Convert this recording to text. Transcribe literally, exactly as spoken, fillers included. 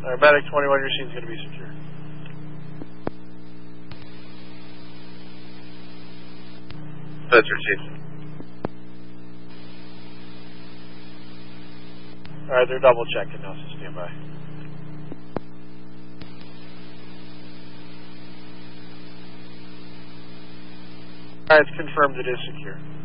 Alright, Medic twenty-one, your scene's going to be secure. That's your chief. Alright, they're double checking now, so stand by. Alright, it's confirmed it is secure.